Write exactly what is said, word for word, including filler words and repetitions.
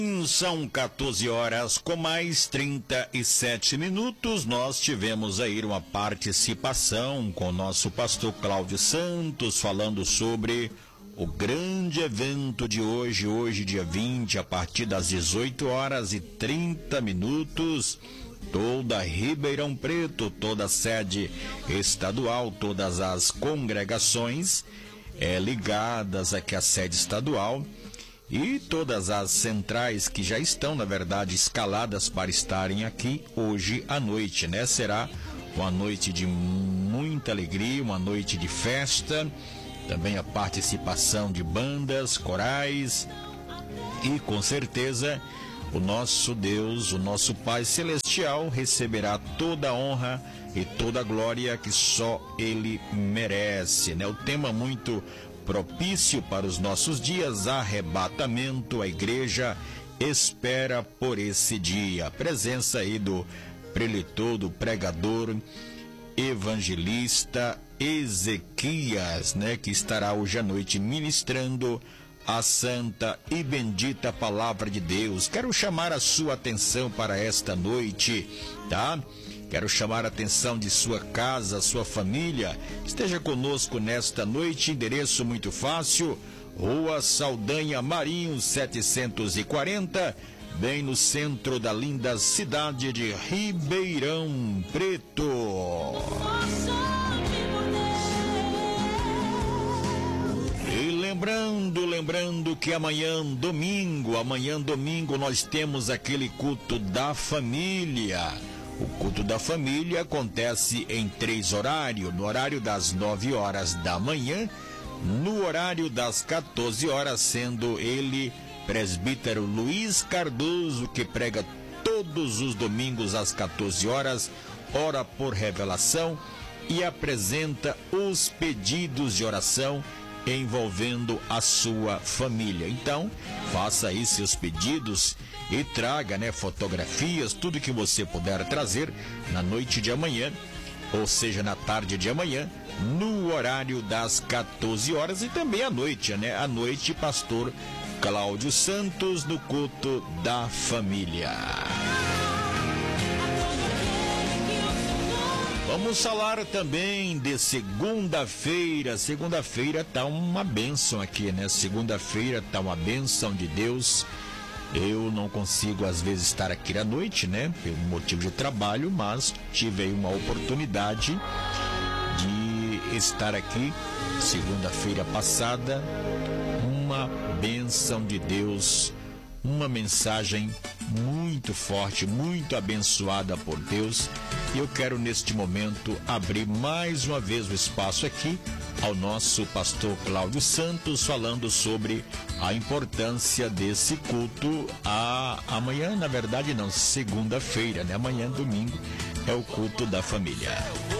São quatorze horas com mais trinta e sete minutos. Nós tivemos aí uma participação com o nosso pastor Cláudio Santos falando sobre o grande evento de hoje, hoje dia vinte, a partir das dezoito horas e trinta minutos. Toda Ribeirão Preto, toda a sede estadual, todas as congregações é, ligadas aqui à sede estadual e todas as centrais que já estão, na verdade, escaladas para estarem aqui hoje à noite, né? Será uma noite de muita alegria, uma noite de festa, também a participação de bandas, corais e, com certeza, o nosso Deus, o nosso Pai Celestial receberá toda a honra e toda a glória que só Ele merece, né? O tema muito propício para os nossos dias, arrebatamento. A igreja espera por esse dia. A presença aí do preletor, do pregador, evangelista Ezequias, né? Que estará hoje à noite ministrando a santa e bendita palavra de Deus. Quero chamar a sua atenção para esta noite, tá? Quero chamar a atenção de sua casa, sua família. Esteja conosco nesta noite. Endereço muito fácil: Rua Saldanha Marinho setecentos e quarenta, bem no centro da linda cidade de Ribeirão Preto. E lembrando, lembrando que amanhã domingo, amanhã domingo nós temos aquele culto da família. O culto da família acontece em três horários: no horário das nove horas da manhã, no horário das quatorze horas, sendo ele presbítero Luiz Cardoso, que prega todos os domingos às quatorze horas, ora por revelação e apresenta os pedidos de oração envolvendo a sua família. Então, faça aí seus pedidos e traga, né, fotografias, tudo que você puder trazer na noite de amanhã, ou seja, na tarde de amanhã, no horário das quatorze horas, e também à noite, né? À noite, pastor Cláudio Santos no culto da família. Vamos falar também de segunda-feira. Segunda-feira tá uma bênção aqui, né? Segunda-feira tá uma bênção de Deus. Eu não consigo, às vezes, estar aqui à noite, né? Pelo motivo de trabalho, mas tive aí uma oportunidade de estar aqui segunda-feira passada. Uma bênção de Deus, uma mensagem muito forte, muito abençoada por Deus. E eu quero neste momento abrir mais uma vez o espaço aqui ao nosso pastor Cláudio Santos, falando sobre a importância desse culto. A, amanhã, na verdade não, segunda-feira, né? Amanhã, domingo, é o culto da família.